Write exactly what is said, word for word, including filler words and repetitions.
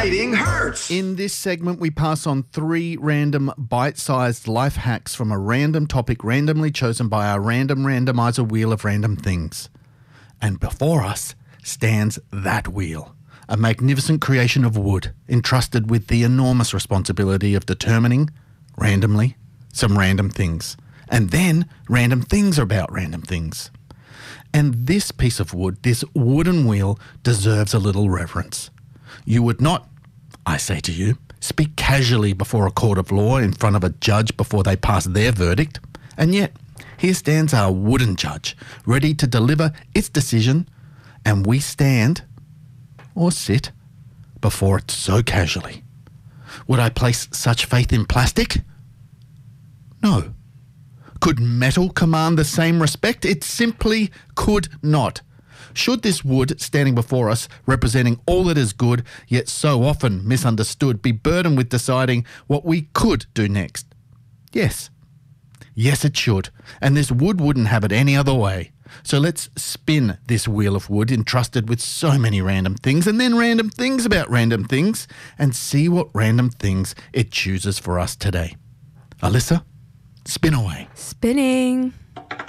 Writing hurts. In this segment, we pass on three random bite-sized life hacks from a random topic randomly chosen by our random randomizer wheel of random things. And before us stands that wheel, a magnificent creation of wood entrusted with the enormous responsibility of determining, randomly, some random things. And then random things about random things. And this piece of wood, this wooden wheel, deserves a little reverence. You would not, I say to you, speak casually before a court of law in front of a judge before they pass their verdict. And yet, here stands our wooden judge, ready to deliver its decision, and we stand, or sit, before it so casually. Would I place such faith in plastic? No. Could metal command the same respect? It simply could not. Should this wood standing before us, representing all that is good, yet so often misunderstood, be burdened with deciding what we could do next? Yes. Yes, it should. And this wood wouldn't have it any other way. So let's spin this wheel of wood entrusted with so many random things and then random things about random things and see what random things it chooses for us today. Alyssa, spin away. Spinning.